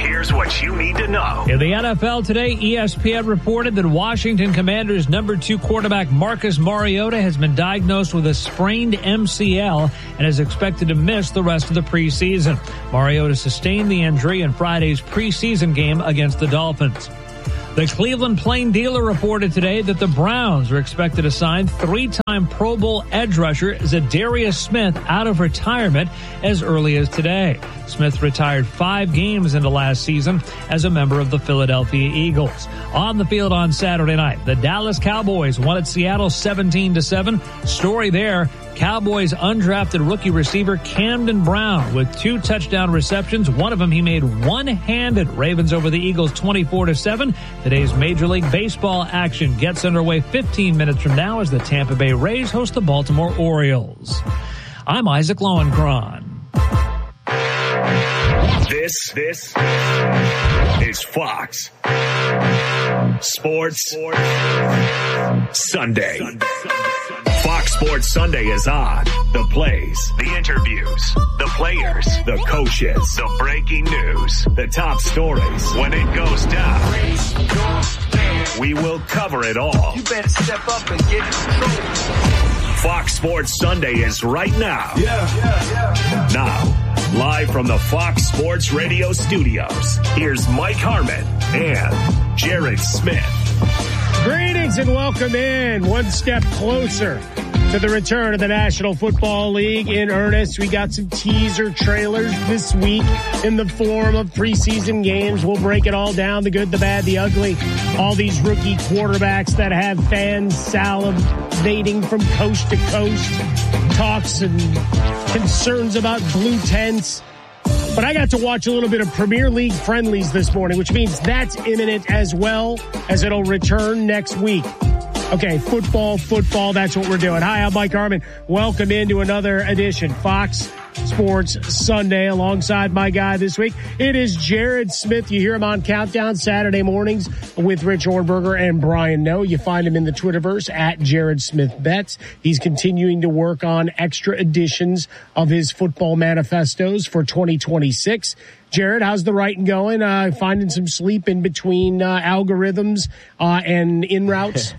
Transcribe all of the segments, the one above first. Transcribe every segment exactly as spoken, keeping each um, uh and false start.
here's what you need to know. In the N F L today, E S P N reported that Washington Commanders number two quarterback Marcus Mariota has been diagnosed with a sprained M C L and is expected to miss the rest of the preseason. Mariota sustained the injury in Friday's preseason game against the Dolphins. The Cleveland Plain Dealer reported today that the Browns are expected to sign three-time Pro Bowl edge rusher Zadarius Smith out of retirement as early as today. Smith retired five games into last season as a member of the Philadelphia Eagles. On the field on Saturday night, the Dallas Cowboys won at Seattle seventeen to seven. Story there, Cowboys undrafted rookie receiver Camden Brown with two touchdown receptions. One of them he made one-handed. Ravens over the Eagles twenty-four to seven. Today's Major League Baseball action gets underway fifteen minutes from now as the Tampa Bay Rays host the Baltimore Orioles. I'm Isaac Lowenkron. This, this is Fox Sports Sunday. Fox Sports Sunday is on. The plays, the interviews, the players, the coaches, the breaking news, the top stories. When it goes down, we will cover it all. You better step up and get control. Fox Sports Sunday is right now. Yeah, yeah, yeah. Now, live from the Fox Sports Radio studios, here's Mike Harmon and Jared Smith. Greetings and welcome in. One step closer to the return of the National Football League in earnest. We got some teaser trailers this week in the form of preseason games. We'll break it all down, the good, the bad, the ugly. All these rookie quarterbacks that have fans salivating from coast to coast. Talks and concerns about blue tents. But I got to watch a little bit of Premier League friendlies this morning, which means that's imminent as well as it'll return next week. Okay, football, football, that's what we're doing. Hi, I'm Mike Harmon. Welcome into another edition, Fox Sports Sunday, alongside my guy this week. It is Jared Smith. You hear him on Countdown Saturday mornings with Rich Ornberger and Brian Noe. You find him in the Twitterverse at Jared Smith Bets. He's continuing to work on extra editions of his football manifestos for twenty twenty-six. Jared, how's the writing going? Uh, finding some sleep in between uh, algorithms uh, and in routes?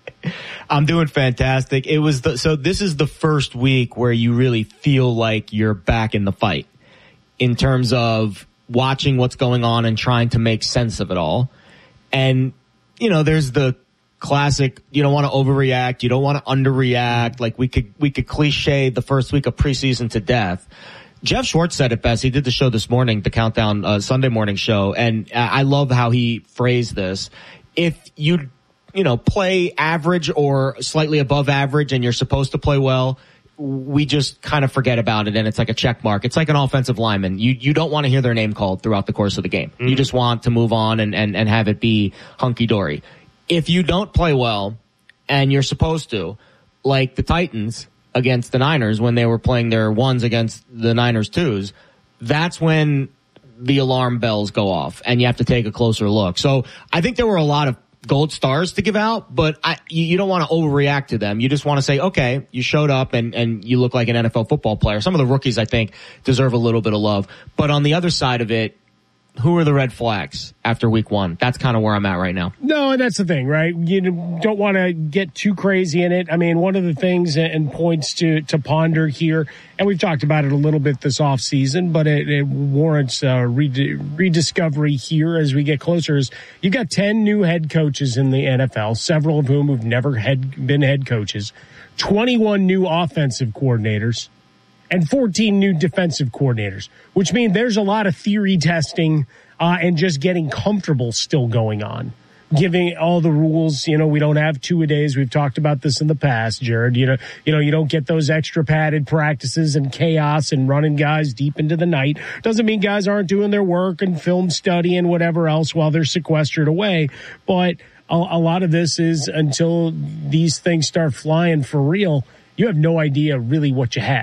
I'm doing fantastic. It was the, so this is the first week where you really feel like you're back in the fight in terms of watching what's going on and trying to make sense of it all. And, you know, there's the classic, you don't want to overreact. You don't want to underreact. Like we could, we could cliche the first week of preseason to death. Jeff Schwartz said it best. He did the show this morning, the Countdown uh, Sunday morning show. And I love how he phrased this. If you you know, play average or slightly above average and you're supposed to play well, we just kind of forget about it and it's like a check mark. It's like an offensive lineman. You you don't want to hear their name called throughout the course of the game. Mm-hmm. You just want to move on and, and, and have it be hunky-dory. If you don't play well and you're supposed to, like the Titans against the Niners when they were playing their ones against the Niners twos, that's when the alarm bells go off and you have to take a closer look. So I think there were a lot of gold stars to give out, but I, you, you don't want to overreact to them. You just want to say, okay, you showed up and, and you look like an N F L football player. Some of the rookies, I think, deserve a little bit of love. But on the other side of it, who are the red flags after week one? That's kind of where I'm at right now. No, and that's the thing, right? You don't want to get too crazy in it. I mean, one of the things and points to, to ponder here, and we've talked about it a little bit this off season, but it, it warrants uh, rediscovery here as we get closer, is you've got ten new head coaches in the N F L, several of whom have never had been head coaches, twenty-one new offensive coordinators, and fourteen new defensive coordinators, which means there's a lot of theory testing uh, and just getting comfortable still going on. Giving all the rules, you know, we don't have two-a-days. We've talked about this in the past, Jared. You know, you know, you don't get those extra padded practices and chaos and running guys deep into the night. Doesn't mean guys aren't doing their work and film study and whatever else while they're sequestered away. But a, a lot of this is until these things start flying for real, you have no idea really what you have.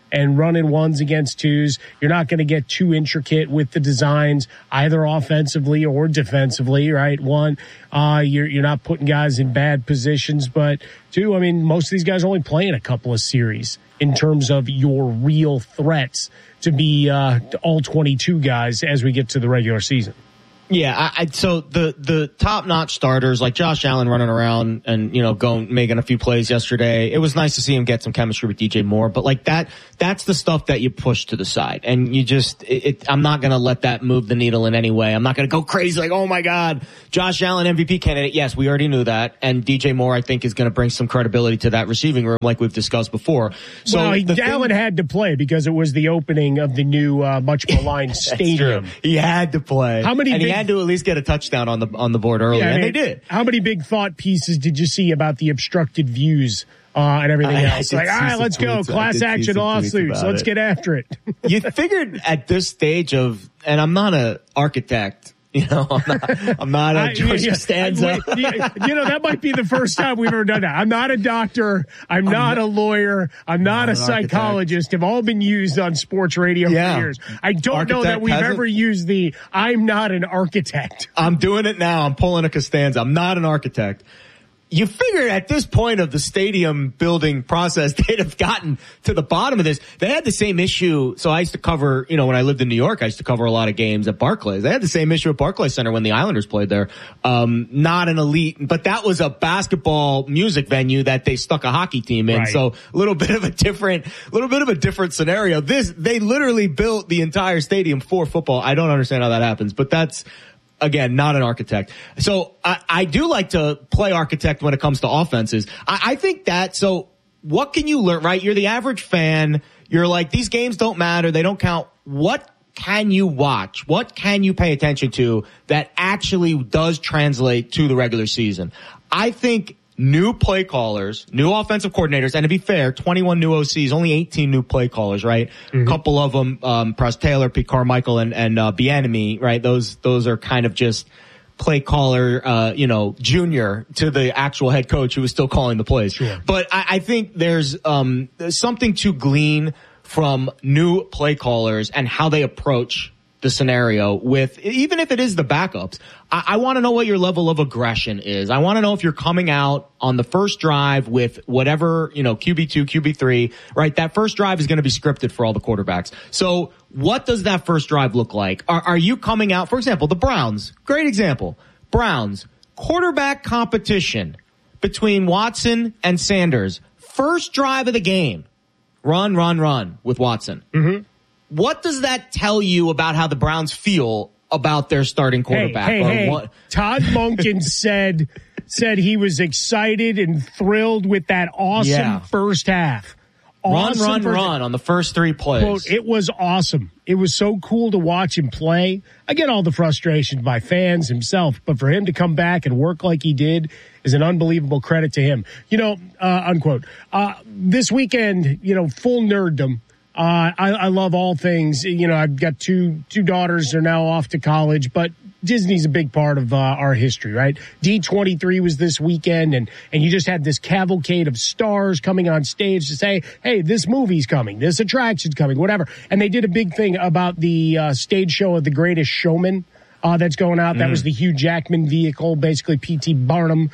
and running ones against twos. You're not going to get too intricate with the designs, either offensively or defensively, right? One, uh, you're, you're not putting guys in bad positions, but two, I mean, most of these guys are only playing a couple of series in terms of your real threats to be, uh, all twenty-two guys as we get to the regular season. Yeah, I, I, so the the top notch starters like Josh Allen running around and you know going making a few plays yesterday. It was nice to see him get some chemistry with D J Moore, but like that that's the stuff that you push to the side, and you just it, it, I'm not going to let that move the needle in any way. I'm not going to go crazy like, oh my God, Josh Allen M V P candidate. Yes, we already knew that, and D J Moore I think is going to bring some credibility to that receiving room like we've discussed before. So well, he, Allen thing, had to play because it was the opening of the new uh, much maligned stadium. True. He had to play. How many? And big, he had to at least get a touchdown on the on the board earlier, yeah, and I mean, they did. How many big thought pieces did you see about the obstructed views uh, and everything I, else? I like, all right, let's go, class action lawsuits, let's it. get after it. You figured at this stage of, and I'm not an architect. You know, I'm not, I'm not a George Costanza. You know, that might be the first time we've ever done that. I'm not a doctor. I'm, I'm not, not a lawyer. I'm not, not a psychologist. Have all been used on sports radio yeah. for years. I don't architect know that we've hasn't. ever used the I'm not an architect. I'm doing it now. I'm pulling a Costanza. I'm not an architect. You figure at this point of the stadium building process, they'd have gotten to the bottom of this. They had the same issue. So I used to cover, you know, when I lived in New York, I used to cover a lot of games at Barclays. They had the same issue at Barclays Center when the Islanders played there. Um, not an elite, but that was a basketball music venue that they stuck a hockey team in. Right. So a little bit of a different, little bit of a different scenario. This, they literally built the entire stadium for football. I don't understand how that happens, but that's, again, not an architect. So I, I do like to play architect when it comes to offenses. I, I think that, so what can you learn, right? You're the average fan. You're like, these games don't matter. They don't count. What can you watch? What can you pay attention to that actually does translate to the regular season? I think new play callers, new offensive coordinators, and to be fair, twenty-one new O Cs, only eighteen new play callers, right? Mm-hmm. A couple of them, um, Press Taylor, Pete Carmichael, and, and, uh, Bieniemy, right? Those, those are kind of just play caller, uh, you know, junior to the actual head coach who was still calling the plays. Sure. But I, I think there's, um, there's something to glean from new play callers and how they approach the scenario with, even if it is the backups, I, I want to know what your level of aggression is. I want to know if you're coming out on the first drive with whatever, you know, Q B two, Q B three, right? That first drive is going to be scripted for all the quarterbacks. So what does that first drive look like? Are, are you coming out, for example, the Browns, great example, Browns, quarterback competition between Watson and Sanders, first drive of the game, run, run, run with Watson. Mm-hmm. What does that tell you about how the Browns feel about their starting quarterback? Hey, hey, or hey. what? Todd Monken said said he was excited and thrilled with that awesome yeah. first half. Awesome run, run, first, run on the first three plays. Quote, it was awesome. It was so cool to watch him play. I get all the frustration by fans himself, but for him to come back and work like he did is an unbelievable credit to him. You know, uh, unquote. Uh, this weekend, you know, full nerddom. Uh, I, I love all things. You know, I've got two two daughters. They're now off to college, but Disney's a big part of uh, our history, right? D twenty-three was this weekend, and and you just had this cavalcade of stars coming on stage to say, hey, this movie's coming, this attraction's coming, whatever. And they did a big thing about the uh, stage show of The Greatest Showman uh, that's going out. Mm. That was the Hugh Jackman vehicle, basically P T Barnum.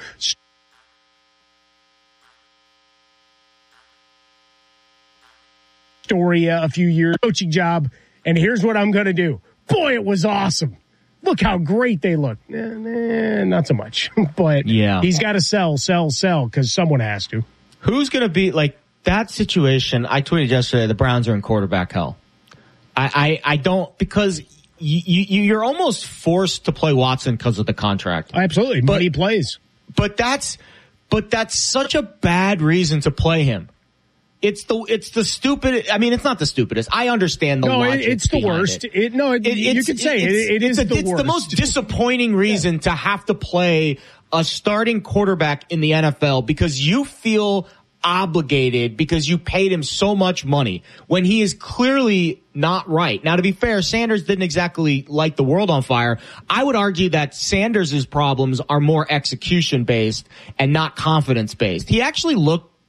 Story uh, a few years coaching job, and here's what I'm going to do. Boy, it was awesome. Look how great they look. Eh, eh, not so much, but yeah. he's got to sell, sell, sell because someone has to. Who's going to be like that situation? I tweeted yesterday, the Browns are in quarterback hell. I, I, I don't, because you, you, you're almost forced to play Watson because of the contract. Absolutely. But he plays. But that's, but that's such a bad reason to play him. It's the it's the stupid. I mean, it's not the stupidest. I understand the no, logic. No, it's the worst. It. It, no, it, it, you can say it, it, it is a, the it's worst. the most disappointing reason yeah. to have to play a starting quarterback in the N F L because you feel obligated because you paid him so much money when he is clearly not right. Now, to be fair, Sanders didn't exactly light the world on fire. I would argue that Sanders' problems are more execution based and not confidence based. He actually looked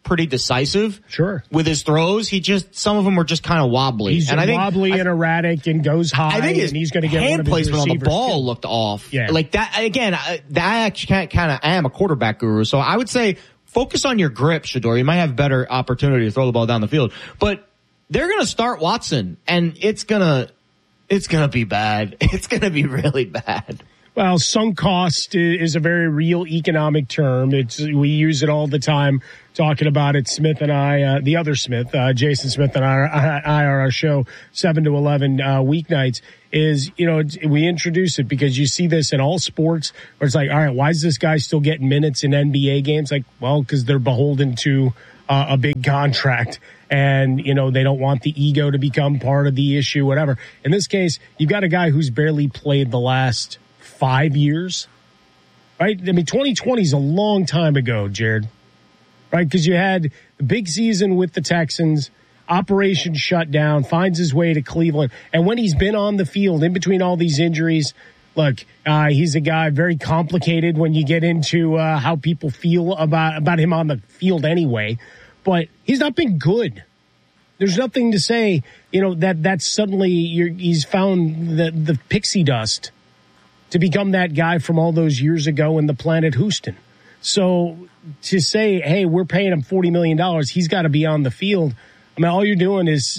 pretty decisive. Sure. With his throws, he just, some of them were just kind of wobbly. He's and I think, wobbly I, and erratic and goes high. I think his and he's going to get hand one of his placement on the ball killed. looked off. Yeah. Like that, again, I, that I actually kind of, I am a quarterback guru, so I would say focus on your grip, Shedeur. You might have a better opportunity to throw the ball down the field. But they're going to start Watson, and it's going to, it's going to be bad. It's going to be really bad. Well, sunk cost is a very real economic term. It's, we use it all the time talking about it. Smith and I, uh, the other Smith, uh, Jason Smith and I, I are our show seven to eleven, uh, weeknights is, you know, we introduce it because you see this in all sports where it's like, all right, why is this guy still getting minutes in N B A games? Like, well, cause they're beholden to uh, a big contract. And, you know, they don't want the ego to become part of the issue, whatever. In this case, you've got a guy who's barely played the last five years, right? I mean, twenty twenty is a long time ago, Jared, right? Because you had the big season with the Texans, operation shut down, finds his way to Cleveland. And when he's been on the field in between all these injuries, look, uh, he's a guy very complicated when you get into uh, how people feel about, about him on the field anyway. But he's not been good. There's nothing to say, you know, that that's suddenly you're, he's found the, the pixie dust to become that guy from all those years ago in the Planet Houston. So to say, hey, we're paying him forty million dollars, he's got to be on the field. I mean, all you're doing is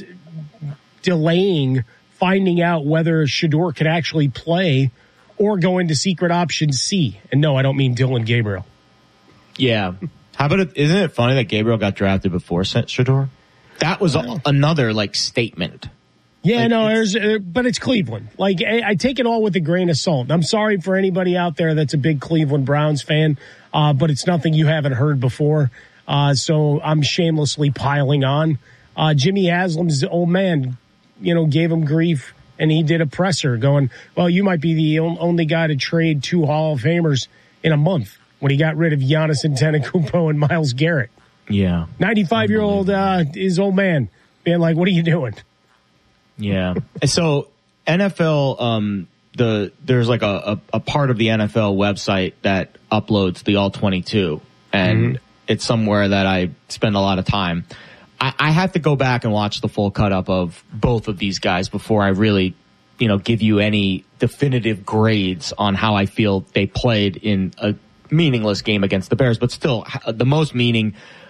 delaying finding out whether Shedeur can actually play or go into secret option C. And no, I don't mean Dylan Gabriel. Yeah. How about it? Isn't it funny that Gabriel got drafted before Shedeur? That was a, another like statement. Yeah, like, no, there's, uh, but it's Cleveland. Like, I, I take it all with a grain of salt. I'm sorry for anybody out there that's a big Cleveland Browns fan, uh, but it's nothing you haven't heard before. Uh, so I'm shamelessly piling on. Uh, Jimmy Haslam's old man, you know, gave him grief, and he did a presser going, well, you might be the only guy to trade two Hall of Famers in a month when he got rid of Giannis Antetokounmpo and Myles Garrett. Yeah. ninety-five-year-old, uh, his old man being like, what are you doing? Yeah. So N F L, um, the, there's like a, a, a part of the N F L website that uploads the all twenty-two, and mm-hmm. it's somewhere that I spend a lot of time. I, I have to go back and watch the full cut up of both of these guys before I really, you know, give you any definitive grades on how I feel they played in a meaningless game against the Bears, but still the most meaning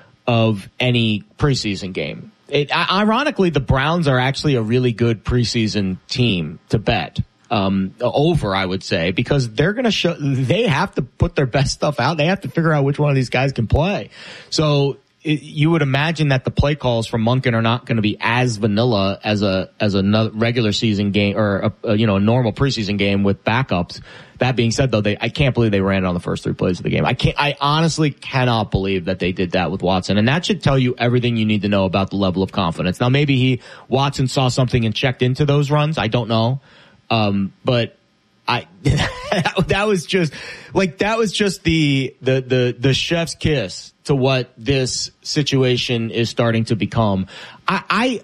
of any preseason game. It, ironically, the Browns are actually a really good preseason team to bet um, over, I would say, because they're going to show, they have to put their best stuff out. They have to figure out which one of these guys can play. So it, you would imagine that the play calls from Monken are not going to be as vanilla as a, as a regular season game or a, a, you know, a normal preseason game with backups. That being said, though, they, I can't believe they ran it on the first three plays of the game. I can't, I honestly cannot believe that they did that with Watson. And that should tell you everything you need to know about the level of confidence. Now, maybe he, Watson saw something and checked into those runs. I don't know. Um, but I, that was just, like, that was just the, the, the, the chef's kiss to what this situation is starting to become. I, I,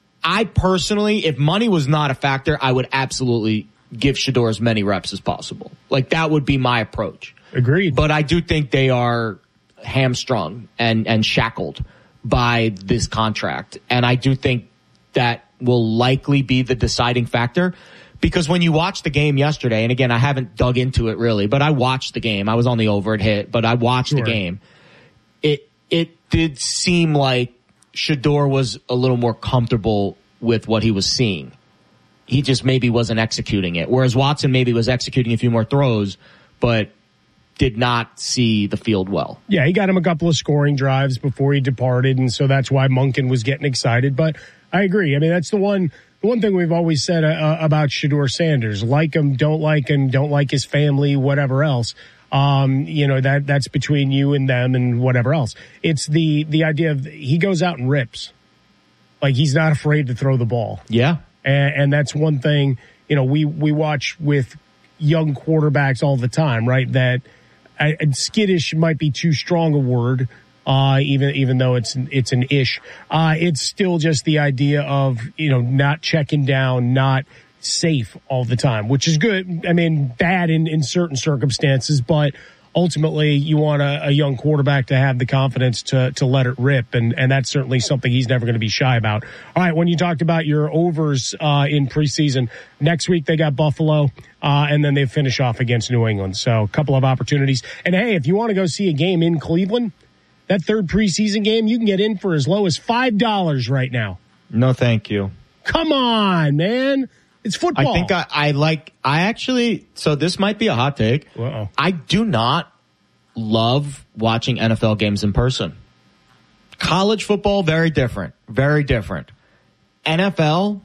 I personally, if money was not a factor, I would absolutely give Shedeur as many reps as possible. Like, that would be my approach. Agreed. But I do think they are hamstrung and, and shackled by this contract. And I do think that will likely be the deciding factor, because when you watch the game yesterday, and again, I haven't dug into it really, but I watched the game. I was on the over, it hit, but I watched sure. the game. It, it did seem like Shedeur was a little more comfortable with what he was seeing. He just maybe wasn't executing it. Whereas Watson maybe was executing a few more throws, but did not see the field well. Yeah, he got him a couple of scoring drives before he departed, and so that's why Monken was getting excited. But I agree. I mean, that's the one the one thing we've always said uh, about Shedeur Sanders. Like him, don't like him, don't like his family, whatever else. Um, you know, that that's between you and them and whatever else. It's the, the idea of he goes out and rips. Like, he's not afraid to throw the ball. Yeah. And, and that's one thing, you know, we, we watch with young quarterbacks all the time, right? That uh, skittish might be too strong a word, uh, even, even though it's, it's an ish. Uh, it's still just the idea of, you know, not checking down, not safe all the time, which is good. I mean, bad in, in certain circumstances, but ultimately you want a, a young quarterback to have the confidence to to let it rip, and and that's certainly something he's never going to be shy about. All right, when you talked about your overs uh, in preseason, next week they got Buffalo, uh, and then they finish off against New England. So a couple of opportunities. And hey, if you want to go see a game in Cleveland, that third preseason game, you can get in for as low as five dollars right now. No, thank you. Come on, man. It's football. I think I, I like, I actually, so this might be a hot take. Uh-oh. I do not love watching N F L games in person. College football, very different. Very different. N F L,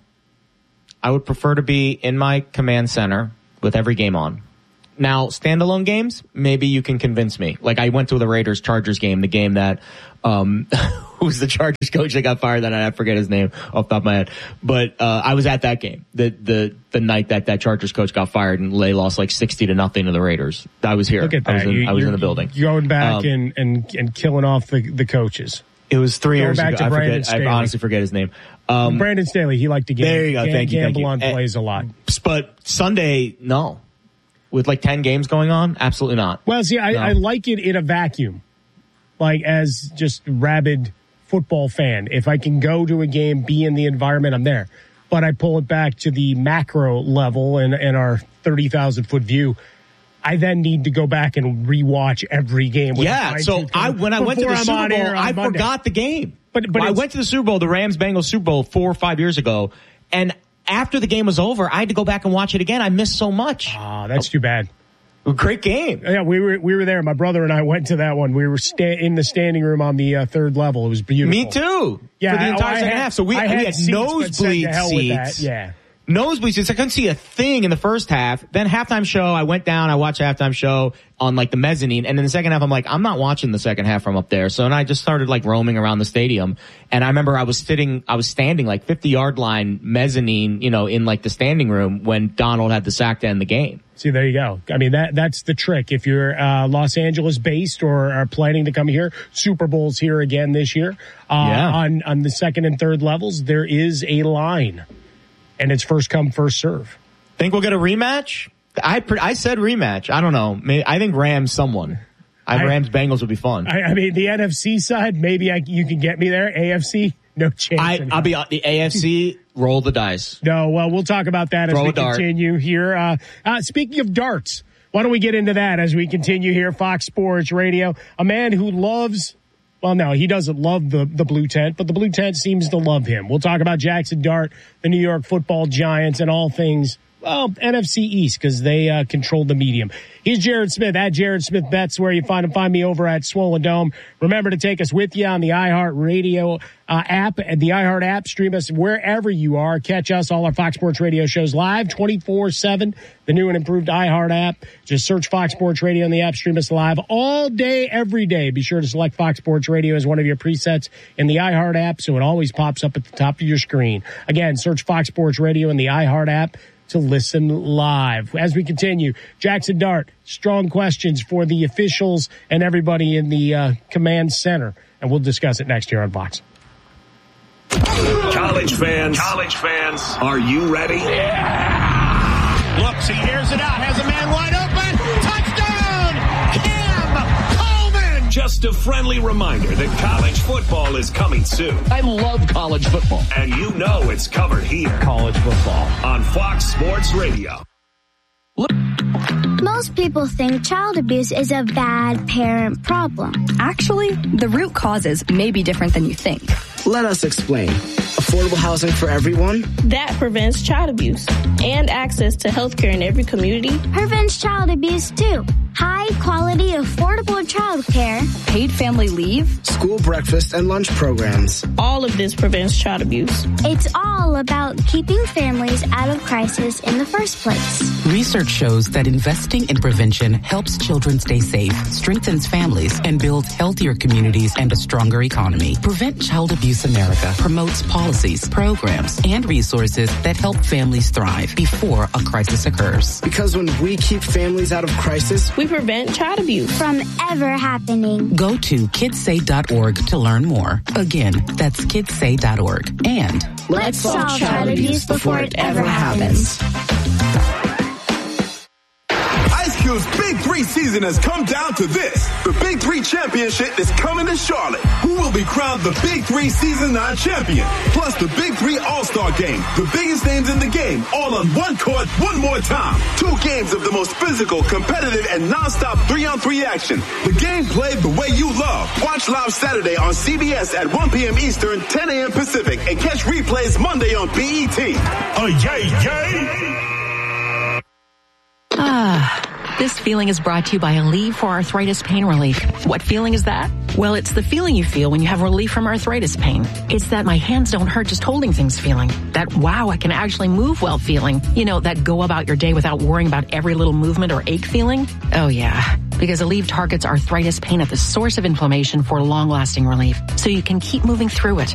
I would prefer to be in my command center with every game on. Now, standalone games, maybe you can convince me. Like, I went to the Raiders-Chargers game, the game that, um, who's the Chargers coach that got fired that night? I forget his name off the top of my head. But, uh, I was at that game, the, the, the night that that Chargers coach got fired and they lost like sixty to nothing to the Raiders. I was here. Look at that. I was in, you, I was in the building. You're going back um, and, and, and killing off the, the coaches. It was three Going years back ago. to I Brandon forget, I Staley. honestly forget his name. Um, Brandon Staley, he liked to gamble. There you go. Gam- Thank you. Gamble thank you. on plays and, a lot. But Sunday, no. With like ten games going on? Absolutely not. Well, see, I, no. I like it in a vacuum. Like, as just rabid football fan. If I can go to a game, be in the environment, I'm there. But I pull it back to the macro level and, and our thirty thousand foot view. I then need to go back and rewatch every game. With Yeah, so I when I went to the I'm Super on Bowl, air on I Monday. forgot the game. But, but Well, I it's- went to the Super Bowl, the Rams-Bengals Super Bowl four or five years ago, and after the game was over, I had to go back and watch it again. I missed so much. Ah, that's too bad. Great game. Yeah, we were we were there. My brother and I went to that one. We were sta- in the standing room on the uh, third level. It was beautiful. Me too. Yeah, for the I- entire I second had- half. So we, I we had had seats, but said nosebleed to hell with that. seats. Yeah. Nosebleed seats. I couldn't see a thing in the first half. Then halftime show, I went down, I watched halftime show on like the mezzanine. And in the second half, I'm like, I'm not watching the second half from up there. So then I just started like roaming around the stadium. And I remember I was sitting, I was standing like fifty yard line mezzanine, you know, in like the standing room when Donald had the sack to end the game. See, there you go. I mean, that that's the trick. If you're uh, Los Angeles based or are planning to come here, Super Bowl's here again this year. Uh, Yeah. On on the second and third levels, there is a line, and it's first come, first serve. Think we'll get a rematch? I pre- I said rematch. I don't know. Maybe, I think Rams someone. I, I- Rams Bengals would be fun. I, I mean, the N F C side, maybe I, you can get me there. A F C, no chance. I, in I'll hell. be on the A F C. Roll the dice. No, well, we'll talk about that Throw as we a dart. continue here. Uh, uh, speaking of darts, why don't we get into that as we continue here? Fox Sports Radio. A man who loves, well, no, he doesn't love the, the blue tent, but the blue tent seems to love him. We'll talk about Jackson Dart, the New York Football Giants, and all things, well, N F C East, because they uh, control the medium. He's Jared Smith at Jared Smith Bets, where you find him. Find me over at Swollen Dome. Remember to take us with you on the iHeart Radio uh, app and the iHeart app. Stream us wherever you are. Catch us, all our Fox Sports Radio shows live twenty-four seven. The new and improved iHeart app. Just search Fox Sports Radio in the app. Stream us live all day, every day. Be sure to select Fox Sports Radio as one of your presets in the iHeart app, so it always pops up at the top of your screen. Again, search Fox Sports Radio in the iHeart app to listen live. As we continue, Jackson Dart, strong questions for the officials and everybody in the uh, command center. And we'll discuss it next year on Fox. College fans, college fans, are you ready? Yeah! Looks, he hears it out, has a man wide open. Touchdown! Cam Coleman! Just a friendly reminder that college football is coming soon. I love college football. And you know it's covered here College football. on Fox Sports Radio. Most people think child abuse is a bad parent problem. Actually, the root causes may be different than you think. Let us explain. Affordable housing for everyone? That prevents child abuse and access to health care in every community. Prevents child abuse too. High quality, affordable child care. Paid family leave. School breakfast and lunch programs. All of this prevents child abuse. It's all about keeping families out of crisis in the first place. Research shows that investing in prevention helps children stay safe, strengthens families, and builds healthier communities and a stronger economy. Prevent Child Abuse America promotes policies, programs, and resources that help families thrive before a crisis occurs. Because when we keep families out of crisis, We prevent child abuse from ever happening. Go to kids say dot org to learn more. Again, that's kids say dot org. And Let's solve child abuse before it ever happens. I Cube's Big Three season has come down to this. The Big Three Championship is coming to Charlotte. Who will be crowned the Big Three Season nine champion? Plus the Big Three All-Star Game. The biggest names in the game, all on one court, one more time. Two games of the most physical, competitive, and non-stop three-on-three action. The game played the way you love. Watch live Saturday on C B S at one p.m. Eastern, ten a.m. Pacific, and catch replays Monday on B E T. Oh, yay, yay! Ah, this feeling is brought to you by Aleve for Arthritis Pain Relief. What feeling is that? Well, it's the feeling you feel when you have relief from arthritis pain. It's that my hands don't hurt just holding things feeling. That, wow, I can actually move well feeling. You know, that go about your day without worrying about every little movement or ache feeling. Oh, yeah. Because Aleve targets arthritis pain at the source of inflammation for long-lasting relief, so you can keep moving through it.